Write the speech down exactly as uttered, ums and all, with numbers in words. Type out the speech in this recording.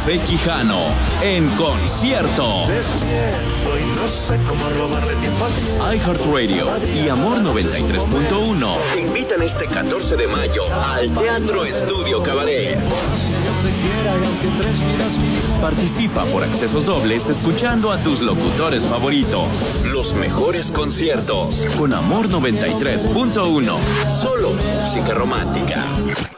Café Quijano en concierto. iHeartRadio y Amor noventa y tres punto uno te invitan este catorce de mayo al Teatro Estudio Cabaret. Participa por accesos dobles escuchando a tus locutores favoritos. Los mejores conciertos con Amor noventa y tres punto uno. Solo música romántica.